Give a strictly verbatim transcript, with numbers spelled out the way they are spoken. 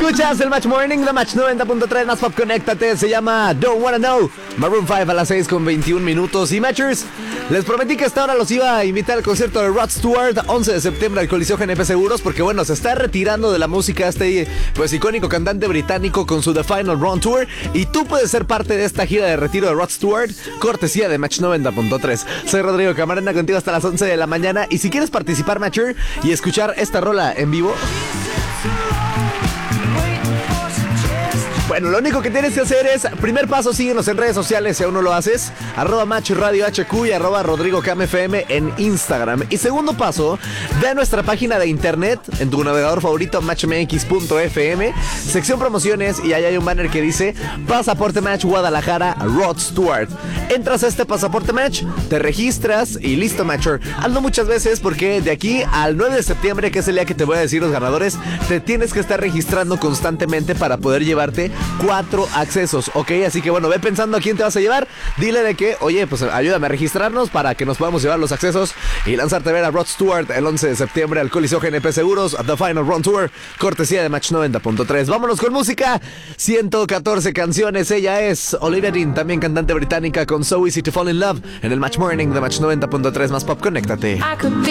Escuchas el Match Morning de Match noventa punto tres, más pop, conéctate. Se llama Don't Wanna Know. Maroon cinco a las seis con veintiún minutos. Y Matchers, les prometí que esta hora los iba a invitar al concierto de Rod Stewart, once de septiembre al Coliseo G N P Seguros, porque bueno, se está retirando de la música este pues icónico cantante británico con su The Final Run Tour. Y tú puedes ser parte de esta gira de retiro de Rod Stewart, cortesía de Match noventa punto tres. Soy Rodrigo Camarena, contigo hasta las once de la mañana. Y si quieres participar, Matcher, y escuchar esta rola en vivo, bueno, lo único que tienes que hacer es, primer paso, síguenos en redes sociales si aún no lo haces, arroba Match Radio H Q y arroba Rodrigo Cam F M en Instagram. Y segundo paso, ve a nuestra página de internet, en tu navegador favorito, match m x punto f m, sección promociones, y ahí hay un banner que dice Pasaporte Match Guadalajara Rod Stewart. Entras a este Pasaporte Match, te registras y listo, Matcher. Hazlo muchas veces porque de aquí al nueve de septiembre, que es el día que te voy a decir los ganadores, te tienes que estar registrando constantemente para poder llevarte cuatro accesos, ¿ok? Así que bueno, ve pensando a quién te vas a llevar. Dile de que, oye, pues ayúdame a registrarnos para que nos podamos llevar los accesos y lanzarte a ver a Rod Stewart el once de septiembre al Coliseo G N P Seguros, The Final Run Tour, cortesía de Match noventa punto tres. Vámonos con música. ciento catorce canciones. Ella es Olivia Dean, también cantante británica, con So Easy to Fall in Love en el Match Morning de Match noventa punto tres, más pop, conéctate.